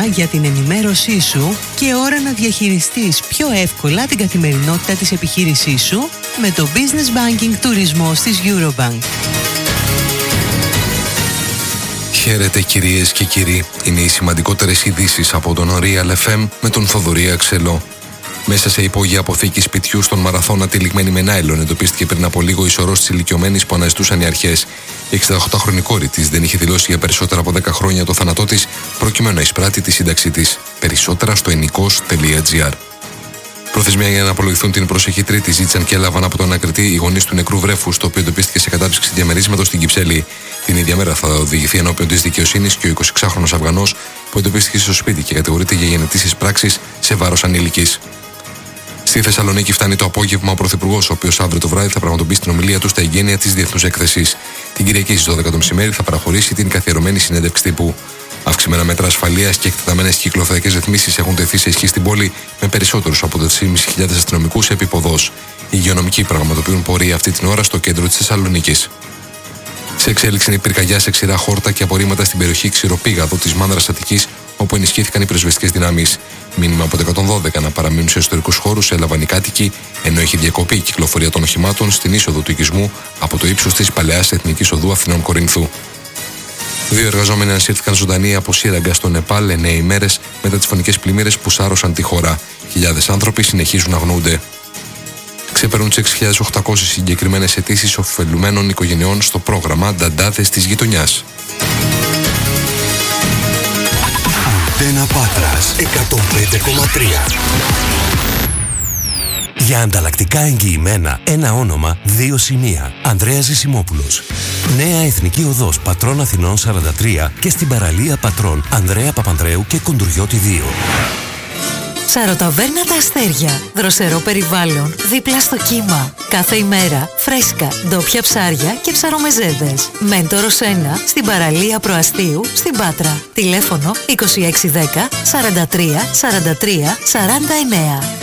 μέσα για την ενημέρωσή σου και ώρα να διαχειριστείς πιο εύκολα την καθημερινότητα της επιχείρησής σου με το Business Banking τουρισμός της Eurobank. Χαίρετε κυρίες και κύριοι, είναι οι σημαντικότερες ειδήσεις από τον Real FM με τον Θοδωρή Αξελό. Μέσα σε υπόγεια αποθήκη σπιτιού στον Μαραθώνα τυλιγμένη με νάιλον εντοπίστηκε πριν από λίγο η σωρός της ηλικιωμένης που αναζητούσαν οι αρχές. Η 68χρονη κόρη της δεν είχε δηλώσει για περισσότερα από 10 χρόνια το θάνατό της, προκειμένου να εισπράττει τη σύνταξή της. Περισσότερα στο ενικός.gr. Προθεσμία για να απολογηθούν την προσεχή Τρίτη ζήτησαν και έλαβαν από τον ανακριτή οι γονείς του νεκρού βρέφους, το οποίο εντοπίστηκε σε κατάψυξη διαμερίσματος στην Κυψέλη. Την ίδια μέρα θα οδηγηθεί ενώπιον της δικαιοσύνης και ο 26χρονος Αφγανός που εντοπίστηκε στο σπίτι και κατηγορείται για γενετήσεις πράξεις σε βάρος ανήλικης. Στη Θεσσαλονίκη φτάνει το απόγευμα ο Πρωθυπουργός, ο οποίος αύριο το βράδυ θα πραγματοποιήσει την ομιλία του στα εγγένεια της Διεθνούς Έκθεσης. Την Κυριακή στις 12 το μεσημέρι θα παραχωρήσει την καθιερωμένη συνέντευξη τύπου. Αυξημένα μέτρα ασφαλείας και εκτεταμένες κυκλοφοριακές ρυθμίσεις έχουν τεθεί σε ισχύ στην πόλη με περισσότερους από 2.500 αστυνομικούς επί ποδός. Οι υγειονομικοί πραγματοποιούν πορεία αυτή την ώρα στο κέντρο της Θεσσαλονίκης. Σε εξέλιξη είναι η πυρκαγιά σε ξηρά χόρτα και απορρίμματα στην περιοχή Ξηροπήγαδο της Μάνδρας Αττικής, όπου ενισχύθηκαν οι πυροσβεστικές δυνάμεις. Μήνυμα από το 112 να παραμείνουν σε εσωτερικούς χώρους έλαβαν οι κάτοικοι, ενώ έχει διακοπεί η κυκλοφορία των οχημάτων στην είσοδο του οικισμού από το ύψος της Παλαιάς Εθνικής Οδού Αθηνών Κορινθού. 2 εργαζόμενοι ανασύρθηκαν ζωντανοί από σύραγγα στο Νεπάλ 9 ημέρες μετά τις φωνικές πλημμύρες που σάρωσαν τη χώρα. Χιλιάδες άνθρωποι συνεχίζουν να αγνοούνται. Ξεπερνούν τις 6.800 συγκεκριμένες αιτήσεις ωφελουμένων οικογενειών στο πρόγραμμα Νταντάδες της Γειτονιάς. Αντένα Πάτρας 105,3. Για ανταλλακτικά εγγυημένα, ένα όνομα, 2 σημεία. Ανδρέας Ζησιμόπουλος. Νέα Εθνική Οδός Πατρών Αθηνών 43 και στην παραλία Πατρών Ανδρέα Παπανδρέου και Κοντουριώτη 2. Ψαροταβέρνα Τα Αστέρια. Δροσερό περιβάλλον, δίπλα στο κύμα. Κάθε ημέρα φρέσκα, ντόπια ψάρια και ψαρομεζέδες. Μέντορος 1 στην παραλία Προαστίου στην Πάτρα. Τηλέφωνο 2610 43 43 49.